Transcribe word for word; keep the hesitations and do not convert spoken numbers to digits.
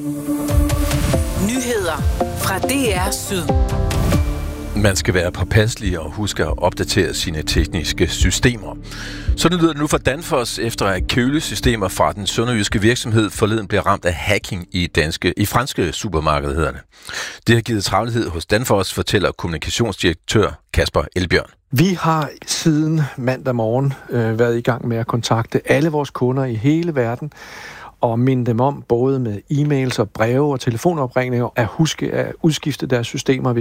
Nyheder fra D R Syd. Man skal være påpasselig og huske at opdatere sine tekniske systemer. Sådan lyder det nu fra Danfoss, efter at kølesystemer fra den sønderjyske virksomhed forleden blev ramt af hacking i, danske, i franske supermarkeder. Det har givet travlhed hos Danfoss, fortæller kommunikationsdirektør Kasper Elbjørn. Vi har siden mandag morgen øh, været i gang med at kontakte alle vores kunder i hele verden og minde dem om, både med e-mails og breve og telefonopringninger, at huske at udskifte deres systemer,